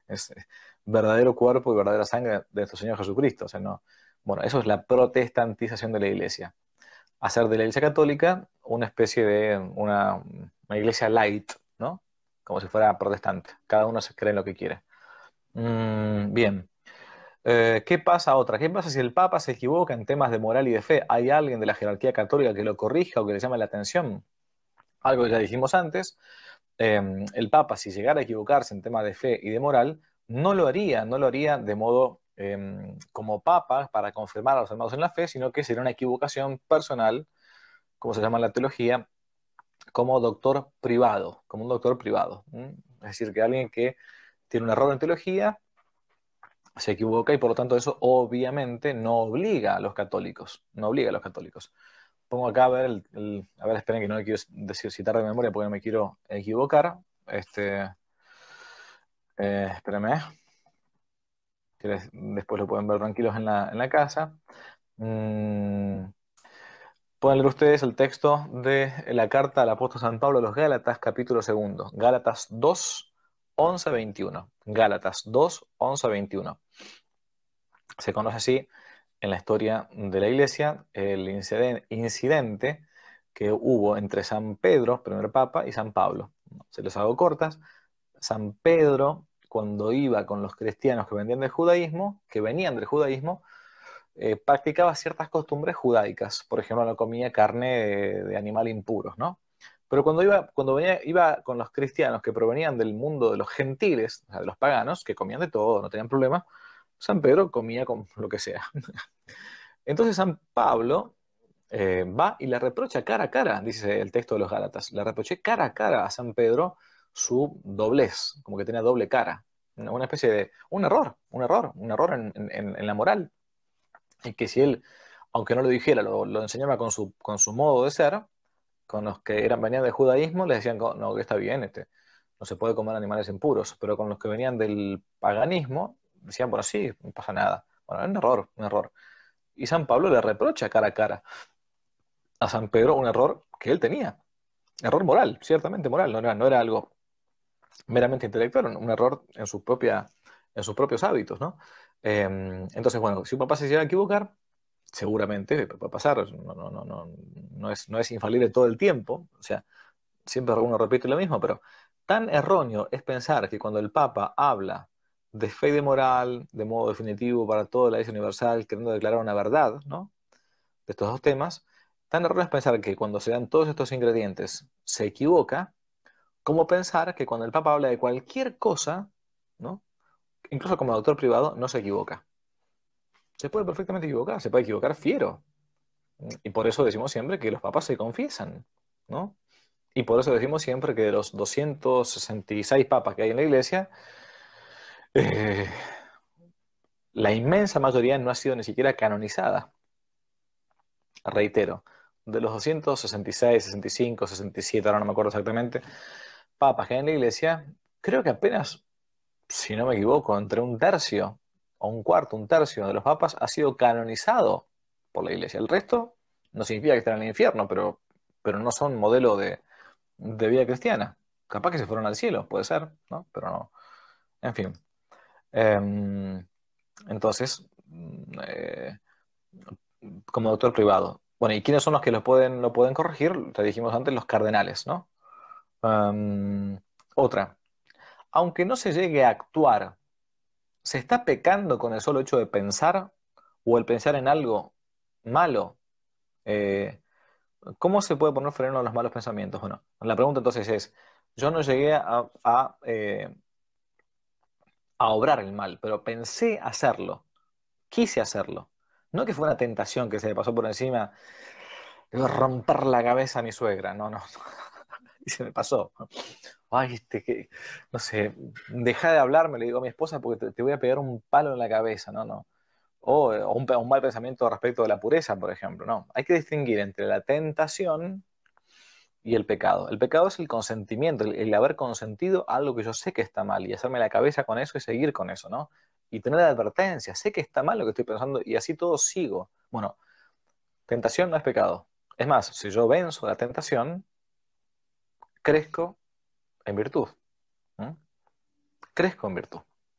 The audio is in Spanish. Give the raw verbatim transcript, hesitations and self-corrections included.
es verdadero cuerpo y verdadera sangre de nuestro Señor Jesucristo. O sea, no. Bueno, eso es la protestantización de la iglesia. Hacer de la iglesia católica una especie de una, una iglesia light, ¿no? Como si fuera protestante. Cada uno se cree en lo que quiere. Mm, bien. Eh, ¿qué pasa otra? ¿Qué pasa si el Papa se equivoca en temas de moral y de fe? ¿Hay alguien de la jerarquía católica que lo corrija o que le llame la atención? Algo que ya dijimos antes, eh, el Papa, si llegara a equivocarse en temas de fe y de moral, no lo haría, no lo haría de modo eh, como Papa para confirmar a los hermanos en la fe, sino que sería una equivocación personal, como se llama en la teología, como doctor privado, como un doctor privado. ¿m? Es decir, que alguien que tiene un error en teología se equivoca y por lo tanto eso obviamente no obliga a los católicos, no obliga a los católicos. Pongo acá a ver, el, el- a ver, esperen que no le quiero decir citar de memoria porque no me quiero equivocar. Este, eh, espérenme, que les- después lo pueden ver tranquilos en la, en la casa. Mm, pueden leer ustedes el texto de la carta al apóstol San Pablo a los Gálatas, capítulo segundo. Gálatas dos, once, veintiuno. Gálatas dos, once, veintiuno. Se conoce así en la historia de la iglesia el inciden- incidente que hubo entre San Pedro, primer papa, y San Pablo. Se los hago cortas. San Pedro, cuando iba con los cristianos que venían del judaísmo, que venían del judaísmo, eh, practicaba ciertas costumbres judaicas. Por ejemplo, no comía carne de, de animal impuros, ¿no? Pero cuando iba, cuando venía, iba con los cristianos que provenían del mundo de los gentiles, o sea, de los paganos, que comían de todo, no tenían problema, San Pedro comía con lo que sea. Entonces San Pablo eh, va y le reprocha cara a cara, dice el texto de los Gálatas, le reproché cara a cara a San Pedro su doblez, como que tenía doble cara, una una especie de un error, un error, un error en, en- en la moral, y que si él, aunque no lo dijera, lo, lo enseñaba con su, con su modo de ser, con los que eran, venían del judaísmo, les decían, no, que está bien, este, no se puede comer animales impuros, pero con los que venían del paganismo, decían, bueno, sí, no pasa nada. Bueno, era un error, un error. Y San Pablo le reprocha cara a cara a San Pedro un error que él tenía. Error moral, ciertamente moral, no era, no era algo meramente intelectual, un un error en su propia, en sus propios hábitos, ¿no? Eh, entonces, bueno, si un papá se llega a equivocar, seguramente puede pasar, no, no, no, no, no es, no es infalible todo el tiempo, o sea, siempre uno repite lo mismo, pero tan erróneo es pensar que cuando el Papa habla de fe y de moral, de modo definitivo para toda la Iglesia universal, queriendo declarar una verdad, ¿no? De estos dos temas, tan erróneo es pensar que cuando se dan todos estos ingredientes se equivoca, como pensar que cuando el Papa habla de cualquier cosa, ¿no? Incluso como doctor privado, no se equivoca. Se puede perfectamente equivocar, se puede equivocar fiero. Y por eso decimos siempre que los papas se confiesan, ¿no? Y por eso decimos siempre que de los doscientos sesenta y seis papas que hay en la iglesia, eh, la inmensa mayoría no ha sido ni siquiera canonizada. Reitero, de los doscientos sesenta y seis, sesenta y cinco, sesenta y siete, ahora no me acuerdo exactamente, papas que hay en la iglesia, creo que apenas, si no me equivoco, entre un tercio o un cuarto, un tercio de los papas ha sido canonizado por la iglesia. El resto no significa que estén en el infierno, pero, pero no son modelo de, de vida cristiana. Capaz que se fueron al cielo, puede ser, ¿no? Pero no. En fin. Eh, entonces, mm, eh, como doctor privado. Bueno, ¿y quiénes son los que lo pueden, lo pueden corregir? Te dijimos antes, los cardenales, ¿no? Um, otra. Aunque no se llegue a actuar, ¿se está pecando con el solo hecho de pensar o el pensar en algo malo? Eh, ¿cómo se puede poner freno a los malos pensamientos? Bueno, la pregunta entonces es, yo no llegué a, a, eh, a obrar el mal, pero pensé hacerlo, quise hacerlo. No que fue una tentación que se me pasó por encima, le voy a romper la cabeza a mi suegra, no, no, y se me pasó. Ay, este, que, no sé, deja de hablarme, le digo a mi esposa, porque te, te voy a pegar un palo en la cabeza, no, no. O, o un, un mal pensamiento respecto de la pureza, por ejemplo, no. Hay que distinguir entre la tentación y el pecado. El pecado es el consentimiento, el, el haber consentido algo que yo sé que está mal y hacerme la cabeza con eso y seguir con eso, ¿no? Y tener advertencia, sé que está mal lo que estoy pensando y así todo sigo. Bueno, tentación no es pecado. Es más, si yo venzo la tentación, crezco en virtud. ¿Mm? Crezco en virtud.